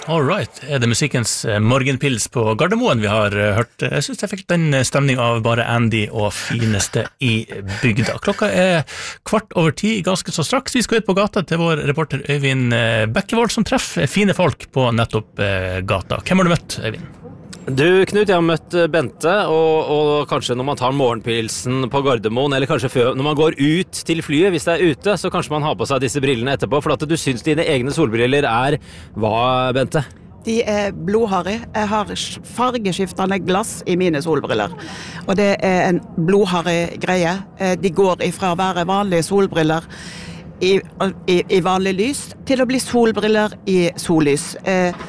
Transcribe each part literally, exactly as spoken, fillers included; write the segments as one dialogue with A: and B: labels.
A: All right, er det musikkens morgenpils på Gardermoen vi har hørt? Jeg synes jeg fikk den stemning av bare Andy og fineste i bygda. Klokka er kvart over ti, ganske så straks. Vi skal ut på gata til vår reporter Øyvind Bekkevold, som treffer fine folk på nettopp gata. Hvem har du møtt, Øyvind?
B: Du, Knut, jeg har møtt Bente, og, og kanskje når man tar morgenpilsen på Gardermoen, eller kanskje før, når man går ut til flyet, hvis det er ute, så kanskje man har på seg disse brillene etterpå, for at du synes dine egne solbriller er hva, Bente?
C: De er blodharry. Jeg har fargeskiftende glass i mine solbriller, og det er en blodharry greie. De går ifra å være vanlige solbriller i, i, i vanlig lys til å bli solbriller i sollys. Eh,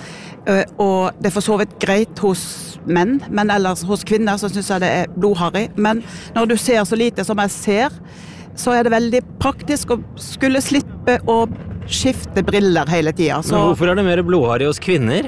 C: og det er for så vidt greit hos menn, men ellers hos kvinner så synes jeg det er blodharry. Men når du ser så lite som jeg ser, så er det veldig praktisk å skulle slippe å skifte briller hele tiden. Så...
B: Men hvorfor er det mer blodharry hos kvinner?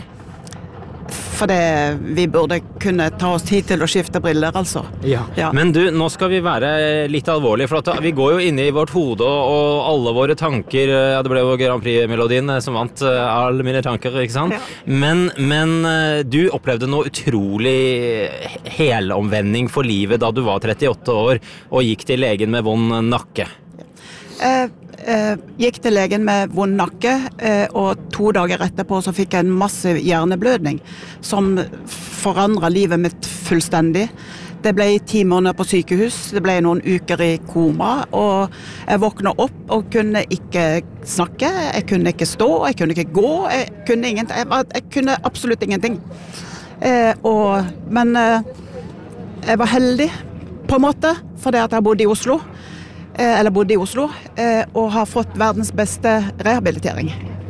C: Fordi vi burde kunne ta oss tid til å skifte briller, altså.
B: Ja. Ja. Men du, nå skal vi være litt alvorlige, for at vi går jo inne i vårt hode, og alle våre tanker, ja, det ble jo Grand Prix-melodien som vant alle mine tanker, ikke sant? Ja. Men, men du opplevde noe utrolig helomvending for livet da du var trettiåtte år, og gikk til legen med vond nakke.
C: Eh, eh, gikk til legen med vond nakke, eh, og to dager etterpå så fikk jeg en masse hjerneblødning som forandret livet mitt fullstendig. Det ble ti måneder på sykehus, det ble noen uker i koma, og jeg våknet opp og kunne ikke snakke, jeg kunne ikke stå, jeg kunne ikke gå, jeg kunne ingenting, jeg, var, jeg kunne absolutt ingenting. Eh, og, men eh, jeg var heldig på en måte, fordi at jeg bodde i Oslo. eller bodde i Oslo, og har fått verdens beste rehabilitering.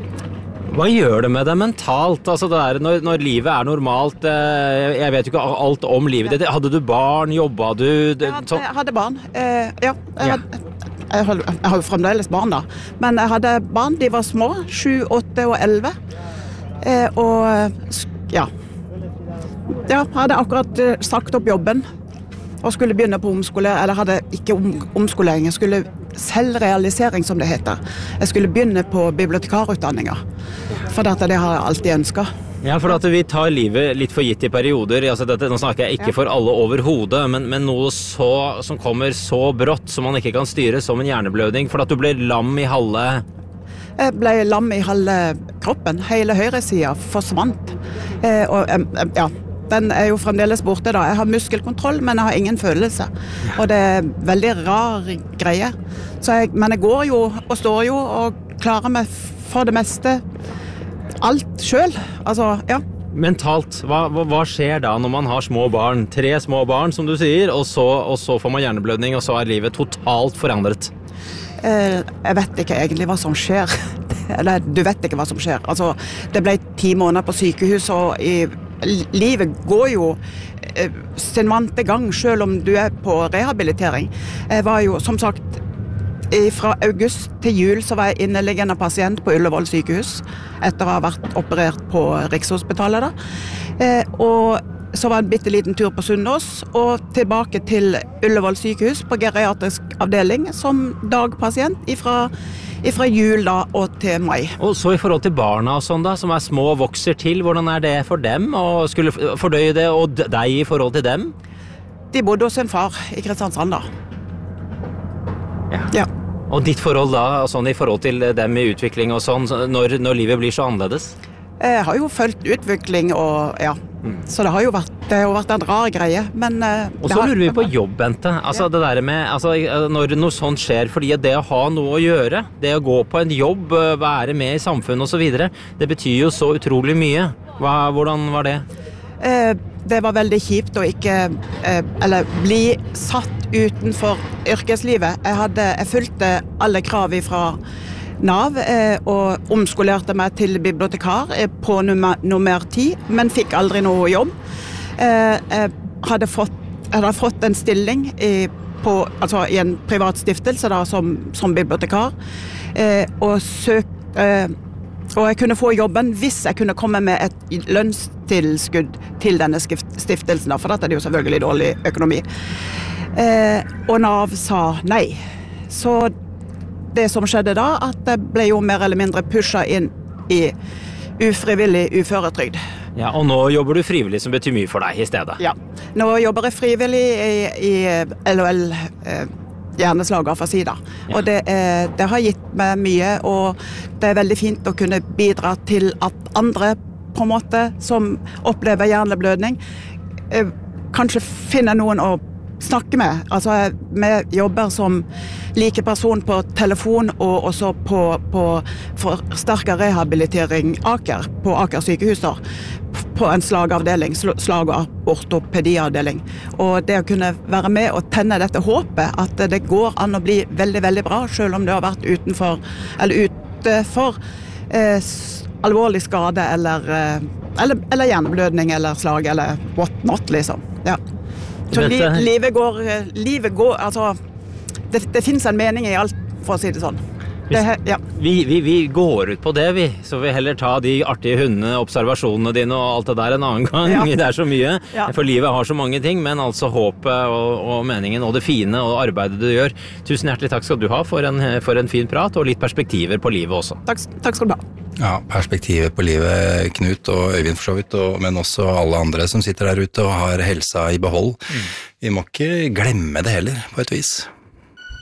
B: Hva gjør det med deg mentalt? Altså det der, når, når livet er normalt, jeg vet jo ikke alt om livet ditt. Hadde du barn, jobbet du?
C: Jeg hadde, jeg hadde barn, ja. Jeg, hadde, jeg, har, jeg har jo fremdeles barn da, men jeg hadde barn, de var små, sju, åtte og elleve. Og ja, jeg hadde akkurat sagt opp jobben, og skulle begynne på omskolering, eller hadde ikke om, omskolering, jeg skulle selvrealisering som det heter. Jeg skulle begynne på bibliotekarutdanninger, for dette det har jeg alltid ønsket.
B: Ja, for at vi tar livet litt for gitt i perioder, altså dette, nå snakker jeg ikke ja. For alle overhodet, men, men noe så, som kommer så brått, som man ikke kan styre som en hjerneblødning, for at du ble lam i halve...
C: Jeg ble lam i halve kroppen, hele høyresiden forsvant, eh, og ja, den er jo fremdeles borte da. Jeg har muskelkontroll, men jeg har ingen følelse. Og det er veldig rar greie. Så jeg, men jeg går jo og står jo og klarer meg for det meste alt selv. Altså, ja.
B: Mentalt, hva, hva, hva skjer da når man har små barn? Tre små barn, som du sier, og så, og så får man hjerneblødning, og så er livet totalt forandret.
C: Eh, jeg vet ikke egentlig hva som skjer. Eller, du vet ikke hva som skjer. Altså, det ble ti måneder på sykehus, og i livet går jo eh, sin vante gang, selv om du er på rehabilitering. Jeg var jo, som sagt, fra august til jul så var jeg inneliggende pasient på Ullevål sykehus, etter å ha vært operert på Rikshospitalet da. Eh, og så var jeg en bitteliten tur på Sunnaas, og tilbake til Ullevål sykehus på geriatrisk avdeling som dagpasient ifra fra jul da og til mai. Og
B: så i forhold til barna og sånn da, som er små og vokser til, hvordan er det for dem? Og skulle fordøye det, og deg i forhold til dem?
C: De bodde hos en far i Kristiansand da.
B: Ja. Ja. Og ditt forhold da, sånn i forhold til dem i utvikling og sånn, når, når livet blir så annerledes?
C: Jeg har jo følt utvikling og ja, mm. så det har jo vært, det har vært en rar greie, men...
B: Og så lurer vi på jobb, Bente. Altså ja. Det der med, altså når noe sånt skjer, fordi det å ha noe å gjøre, det å gå på en jobb, være med i samfunnet og så videre, det betyr jo så utrolig mye. Hva, hvordan var det?
C: Eh, det var veldig kjipt å ikke, eh, eller bli satt utenfor yrkeslivet. Jeg hadde, jeg fulgte alle krav fra Nav eh, og omskolerte meg til bibliotekar eh, på nummer, nummer ti, men fikk aldri noe jobb. Eh, jeg, hadde fått, jeg hadde fått en stilling i, på, altså, i en privat stiftelse da, som, som bibliotekar, eh, og, søk, eh, og jeg kunne få jobben hvis jeg kunne komme med et lønnstilskudd til denne stiftelsen, da, for dette er det jo selvfølgelig dårlig økonomi. Eh, og Nav sa nei. Så det som skjedde da, at det ble jo mer eller mindre pushet inn i ufrivillig uføretrygd.
B: Ja, og nå jobber du frivillig, som betyr mye for deg i stedet.
C: Ja, nå jobber jeg frivillig i, i L O L eh, hjerneslager for sida. Ja. Og det, eh, det har gitt meg mye, og det er veldig fint å kunne bidra til at andre på en måte som opplever hjerneblødning, eh, kanskje finner noen å snakke med. Altså, vi jobber som likeperson på telefon og også på, på forsterket rehabilitering Aker, på Aker sykehuser, på en slagavdeling, slag- og ortopediavdeling. Og det å kunne være med og tenne dette håpet, at det går an å bli veldig, veldig bra, selv om det har vært utenfor, eller ute for eh, alvorlig skade, eller, eh, eller, eller hjerneblødning, eller slag, eller what not, liksom. Ja. Så li, livet går, livet går, altså, det, det finnes en mening i alt, for å si det sånn. Det, ja.
B: vi, vi, vi går ut på det, vi. Så vi heller ta de artige hundene, observasjonene dine og alt det der en annen gang. Ja. Det er så mye. Ja. For livet har så mange ting, men altså håpet og, og meningen og det fine og arbeidet du gjør. Tusen hjertelig takk skal du ha for en, for en fin prat og litt perspektiver på livet også.
C: Takk, takk skal du ha.
D: Ja, perspektivet på livet, Knut og Øyvind for så vidt, og, men også alle andre som sitter der ute og har helsa i behold. Mm. Vi må ikke glemme det heller, på et vis.